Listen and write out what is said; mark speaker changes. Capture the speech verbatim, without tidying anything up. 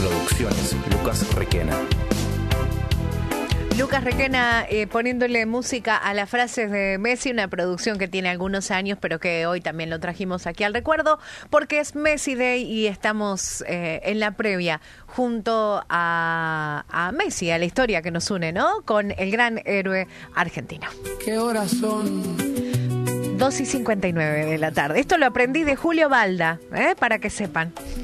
Speaker 1: Producciones Lucas Requena.
Speaker 2: Lucas Requena eh, poniéndole música a las frases de Messi, una producción que tiene algunos años, pero que hoy también lo trajimos aquí al recuerdo, porque es Messi Day y estamos eh, en la previa junto a, a Messi, a la historia que nos une, ¿no? Con el gran héroe argentino.
Speaker 3: ¿Qué horas son?
Speaker 2: dos y cincuenta y nueve de la tarde. Esto lo aprendí de Julio Balda, ¿eh? Para que sepan.